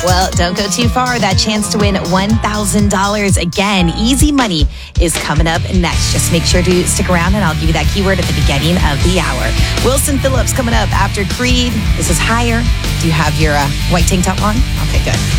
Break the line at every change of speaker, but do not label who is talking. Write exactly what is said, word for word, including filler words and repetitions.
Well, don't go too far. That chance to win one thousand dollars again. Easy money is coming up next. Just make sure to stick around and I'll give you that keyword at the beginning of the hour. Wilson Phillips coming up after Creed. This is Higher. Do you have your uh, white tank top on? Okay, good.